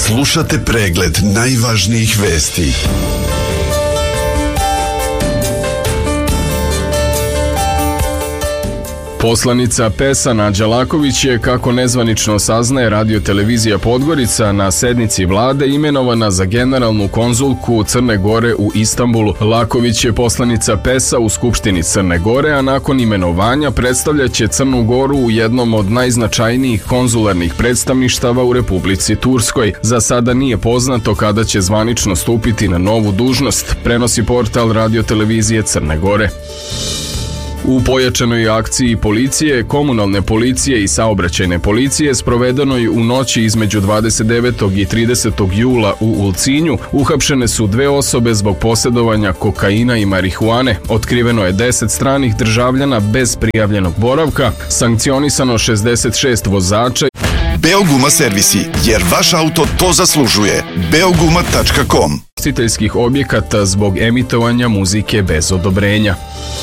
Slušate pregled najvažnijih vesti. Poslanica PES-a Nađa Laković je, kako nezvanično saznaje Radio-televizija Podgorica, na sednici vlade imenovana za generalnu konzulku Crne Gore u Istanbulu. Laković je poslanica PES-a u Skupštini Crne Gore, a nakon imenovanja predstavljaće Crnu Goru u jednom od najznačajnijih konzularnih predstavništava u Republici Turskoj. Za sada nije poznato kada će zvanično stupiti na novu dužnost, prenosi portal Radio-televizije Crne Gore. U pojačanoj akciji policije, komunalne policije i saobraćajne policije sprovedenoj u noći između 29. i 30. jula u Ulcinju uhapšene su 2 osobe zbog posjedovanja kokaina i marihuane. Otkriveno je 10 stranih državljana bez prijavljenog boravka, sankcionisano 66 vozača. Beoguma servisi, jer vaš auto to zaslužuje. Beoguma.com. Ugostiteljskih objekata zbog emitovanja muzike bez odobrenja.